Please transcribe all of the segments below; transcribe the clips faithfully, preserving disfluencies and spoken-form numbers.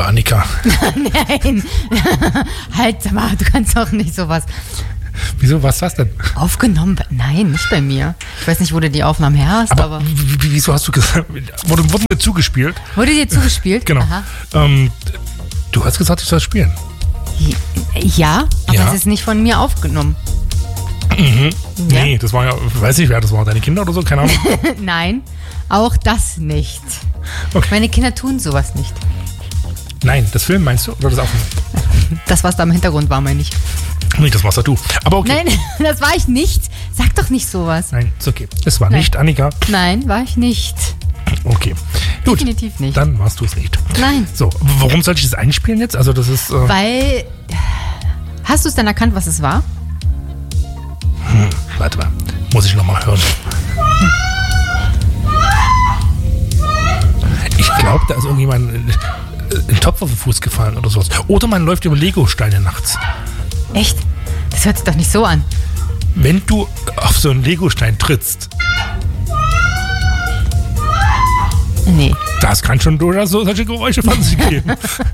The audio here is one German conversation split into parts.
Annika. Nein. Halt mal, du kannst doch nicht sowas. Wieso, was war's denn? Aufgenommen? Nein, nicht bei mir. Ich weiß nicht, wo du die Aufnahmen her hast, aber... aber w- w- wieso hast du gesagt, wurde, wurde mir zugespielt? Wurde dir zugespielt? Genau. Aha. Ähm, du hast gesagt, ich soll spielen. Ja, aber Ja. es ist nicht von mir aufgenommen. Mhm. Ja? Nee, das war ja, weiß nicht wer, das waren deine Kinder oder so, keine Ahnung. Nein, auch das nicht. Okay. Meine Kinder tun sowas nicht. Nein, das Film meinst du? Oder das Aufnehmen? Das, was da im Hintergrund war, meine ich. Nee, das warst doch du. Aber okay. Nein, das war ich nicht. Sag doch nicht sowas. Nein, ist okay. Es war Nein. nicht Annika. Nein, war ich nicht. Okay. Gut. Definitiv nicht. Dann warst du es nicht. Nein. So, warum sollte ich das einspielen jetzt? Also das ist... Äh, Weil... Hast du es dann erkannt, was es war? hm, warte mal. Muss ich nochmal hören. Ich glaube, da ist irgendjemand äh, ein Topf auf den Fuß gefallen oder sowas. Oder man läuft über Lego-Steine nachts. Echt? Das hört sich doch nicht so an. Wenn du auf so einen Lego-Stein trittst, Nee. das kann schon durchaus so solche Geräusche von sich geben.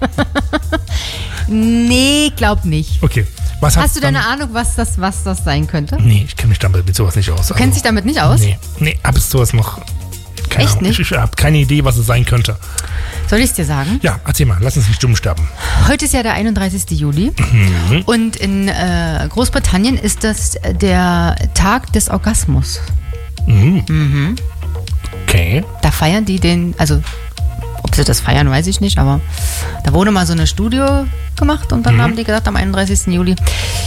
Nee, glaub nicht. Okay. Was Hast du denn dann, eine Ahnung, was das, was das sein könnte? Nee, ich kenne mich damit mit sowas nicht aus. Du kennst dich damit nicht aus? Nee, nee, hab es sowas noch... Keine Echt Ahnung. nicht? Ich, ich habe keine Idee, was es sein könnte. Soll ich es dir sagen? Ja, erzähl mal, lass uns nicht dumm sterben. Heute ist ja der einunddreißigsten Juli Mhm. und in äh, Großbritannien ist das der Tag des Orgasmus. Mhm. Mhm. Okay. Da feiern die den, also ob sie das feiern, weiß ich nicht, aber da wurde mal so eine Studie gemacht und dann Mhm. haben die gesagt, am einunddreißigsten Juli,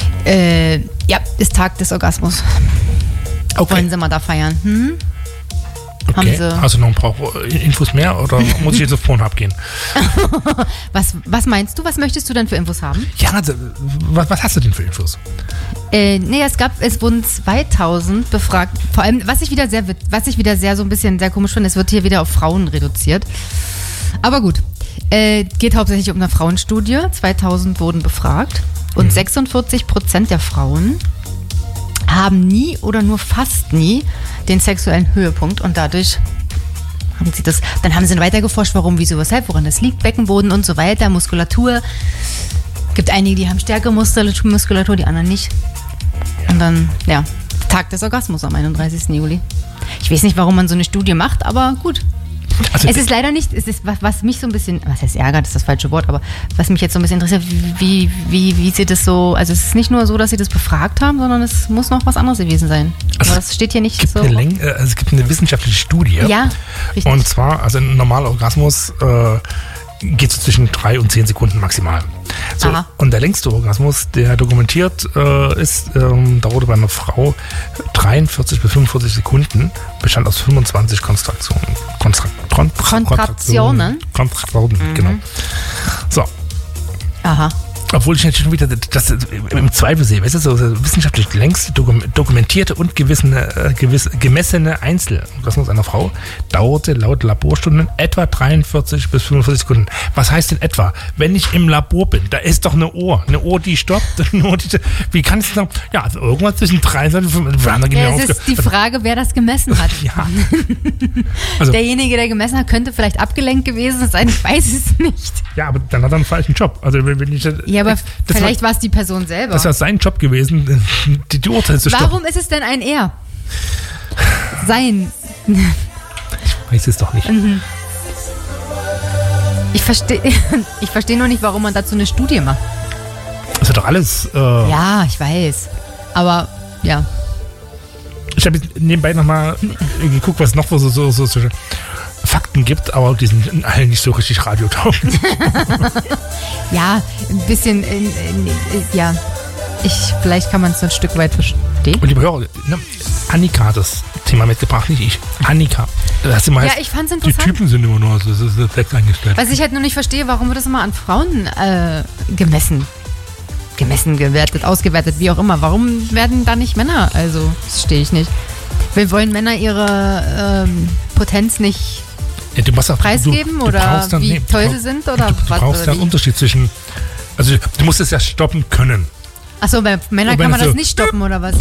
äh, ja, ist Tag des Orgasmus. Okay. Wollen sie mal da feiern? Hm? Haben Okay. sie, Also noch ein paar Infos mehr oder muss ich jetzt auf Pornhub gehen? was, was meinst du? Was möchtest du denn für Infos haben? Ja, also, was, was hast du denn für Infos? Äh, nee, es gab, es wurden zweitausend befragt. Vor allem, was ich wieder sehr, was ich wieder sehr so ein bisschen sehr komisch finde, es wird hier wieder auf Frauen reduziert. Aber gut, äh, geht hauptsächlich um eine Frauenstudie. zweitausend wurden befragt und Mhm. sechsundvierzig Prozent der Frauen haben nie oder nur fast nie den sexuellen Höhepunkt und dadurch haben sie das, dann haben sie weiter geforscht, warum, wieso, weshalb, woran das liegt, Beckenboden und so weiter, Muskulatur. Gibt einige, die haben stärkere Muskulatur, die anderen nicht. Und dann, ja, Tag des Orgasmus am einunddreißigsten Juli. Ich weiß nicht, warum man so eine Studie macht, aber gut. Also, Es ist leider nicht, es ist, was, was mich so ein bisschen, was heißt ärgert, ist das falsche Wort, aber was mich jetzt so ein bisschen interessiert, wie, wie, wie sie das so, also es ist nicht nur so, dass sie das befragt haben, sondern es muss noch was anderes gewesen sein. Also Aber das steht hier nicht gibt so. eine Läng- äh, also es gibt eine wissenschaftliche Studie. Ja, richtig. Und zwar, also ein normaler Orgasmus äh, geht so zwischen drei und zehn Sekunden maximal. So, Aha. und der längste Orgasmus, der dokumentiert äh, ist, ähm, dauerte bei einer Frau dreiundvierzig bis fünfundvierzig Sekunden, bestand aus fünfundzwanzig Kontraktionen. Kontra Kon Kontraktionen? Kontraktionen, Mhm. genau. So, Aha. obwohl ich natürlich schon wieder das im Zweifel sehe, weißt du, so wissenschaftlich längst dokumentierte und gewissene, äh, gewiss, gemessene Einzelorgasmus einer Frau dauerte laut Laborstunden etwa dreiundvierzig bis fünfundvierzig Sekunden. Was heißt denn etwa? Wenn ich im Labor bin, da ist doch eine Uhr, eine Uhr, die stoppt, eine Uhr, die, wie kann es sagen? Ja, also irgendwas zwischen drei und fünf. Wir haben da Ja, genau es ist die Frage, wer das gemessen hat. Ja. Also, Derjenige, der gemessen hat, könnte vielleicht abgelenkt gewesen sein, ich weiß es nicht. ja, aber dann hat er einen falschen Job. Also wenn ich, Ja, aber das vielleicht war, war es die Person selber. das war sein Job gewesen, die, die Urteile zu stoppen. Warum ist es denn ein Er? Sein. Ich weiß es doch nicht. Ich verstehe ich versteh nur nicht, warum man dazu eine Studie macht. Das ist doch alles. Äh, Ja, ich weiß. Aber, ja. Ich habe nebenbei nochmal geguckt, was es noch so, so, so, so Fakten gibt, aber die sind alle nicht so richtig radiotauglich. Ja, ein bisschen, in, in, ja. Ich, vielleicht kann man es so ein Stück weit verstehen. Und liebe Hörer, ne, Annika hat das Thema mitgebracht, nicht ich. Annika. Das immer Ja, heißt, ich fand's die interessant. Typen sind immer nur so, so, so sexy eingestellt. Was ich halt nur nicht verstehe, warum wird das immer an Frauen äh, gemessen? Gemessen, gewertet, ausgewertet, wie auch immer. Warum werden da nicht Männer? Also, das verstehe ich nicht. Wir wollen Männer ihre ähm, Potenz nicht Ja, du musst auch, preisgeben du, du oder brauchst dann, wie nee, toll du, sie sind oder du, du was? brauchst Oder da einen wie? Unterschied zwischen. Also, du musst es ja stoppen können. Achso, bei Männern Und wenn kann man es das so- nicht stoppen oder was?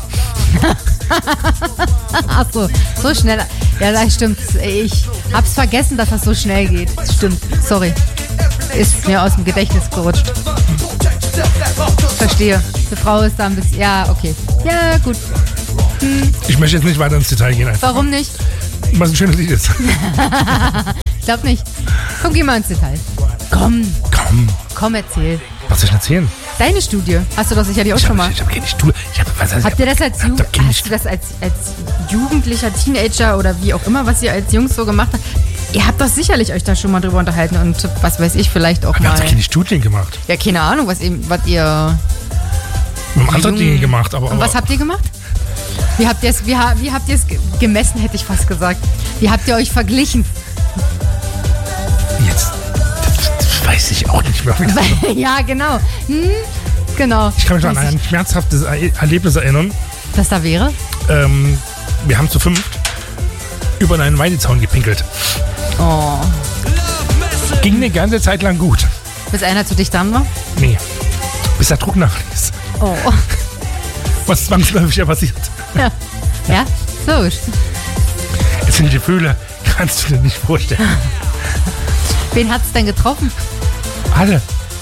Achso, so schnell. Ja, das stimmt. Ich hab's vergessen, dass das so schnell geht. Stimmt, sorry. Ist mir aus dem Gedächtnis gerutscht. Verstehe. Die Frau ist da ein bisschen... Ja, okay. Ja, gut. Hm. Ich möchte jetzt nicht weiter ins Detail gehen. Einfach. Warum nicht? Was ein schönes Lied ist. Ich glaube nicht. Komm, geh mal ins Detail. Komm. Komm. Komm, erzähl. Was soll ich erzählen? Deine Studie. Hast du das sicherlich auch Ich schon hab, mal? ich habe keine Studie. Ich hab, was heißt, Habt ihr das als, ich hab Ju- doch keine hast du das als, als jugendlicher Teenager oder wie auch immer, was ihr als Jungs so gemacht habt? Ihr habt doch sicherlich euch da schon mal drüber unterhalten und was weiß ich, vielleicht auch Wir haben mal. doch keine Studien gemacht. Ja, keine Ahnung, was, ihr, was ihr. Wir haben andere Jungen- Dinge gemacht, aber. Und was aber habt ihr gemacht? Wie habt ihr es wie, ha- wie habt ihr es ge- gemessen, hätte ich fast gesagt. Wie habt ihr euch verglichen? jetzt. Das, das weiß ich auch nicht mehr. Ja, genau. Hm? Genau. Ich kann mich noch an ein schmerzhaftes Er- Erlebnis erinnern. Das da wäre? Ähm, wir haben zu fünft über einen Weidezaun gepinkelt. Oh. Ging eine ganze Zeit lang gut. Bis einer zu dicht dran war? Nee. Bis der Druck nachließ. Oh. Was zwangsläufig ja passiert. Ja. Ja? So. Jetzt sind die Gefühle, kannst du dir nicht vorstellen. Wen hat's denn getroffen? Alle.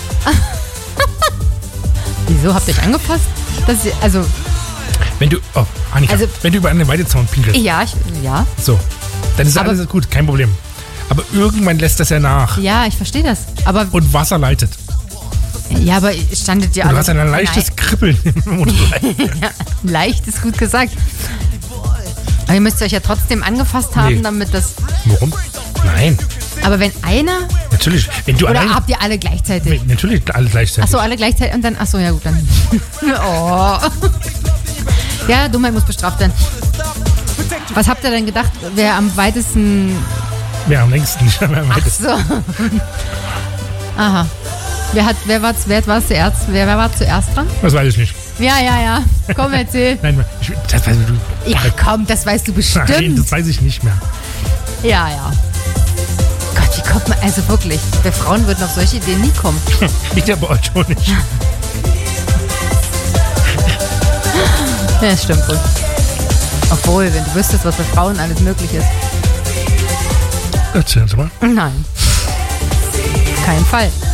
Wieso habt ihr euch angefasst? Das, also, Wenn du, oh, Annika, Also- wenn du über einen Weidezaun pinkelst, ja, ich, ja. so, dann ist Aber- alles gut, kein Problem. Aber irgendwann lässt das ja nach Ja, ich verstehe das. Aber, und Wasser leitet. ja, aber standet ihr Und alle... du hast ein leichtes Kribbeln im Motorrad. Ja, leicht ist gut gesagt. Aber ihr müsst euch ja trotzdem angefasst haben, Nee. damit das... Warum? Nein, Aber wenn einer... natürlich. Wenn du Oder allein, habt ihr alle gleichzeitig? natürlich alle gleichzeitig. Achso, alle gleichzeitig und dann... Achso, ja gut, dann... Oh. Ja, Dummheit muss bestraft werden. Was habt ihr denn gedacht, wer am weitesten... Wer am längsten nicht mehr Ach weitest. so. Aha. Wer, hat, wer, war, wer war zuerst? Wer, wer war zuerst dran? Das weiß ich nicht. Ja, ja, ja. Komm, erzähl. Nein, ich, das weiß ich, Ja, komm, das weißt du bestimmt. nein, das weiß ich nicht mehr. Ja, ja. Gott, wie kommt man, also wirklich, wir Frauen würden auf solche Ideen nie kommen. Ich aber euch schon nicht. Ja, das stimmt wohl. Obwohl, wenn du wüsstest, was für Frauen alles möglich ist. Erzählen Sie mal. Nein. Kein Fall.